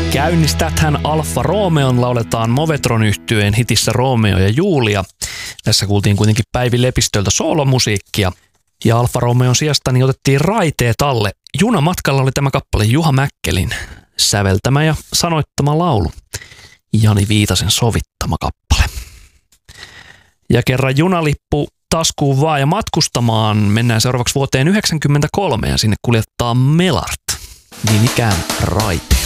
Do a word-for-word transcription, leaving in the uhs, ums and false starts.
Käynnistäthän Alfa Romeon lauletaan Movetron yhtyeen hitissä Romeo ja Julia. Tässä kuultiin kuitenkin Päivi Lepistöltä soolomusiikkia. Ja Alfa Romeon sijasta niin otettiin raiteet alle. Junamatkalla oli tämä kappale Juha Mäkkelin säveltämä ja sanoittama laulu. Jani Viitasen sovittama kappale. Ja kerran junalippu taskuun vaan ja matkustamaan. Mennään seuraavaksi vuoteen yhdeksänkymmentäkolme ja sinne kuljettaa Melart. Niin ikään raiteet.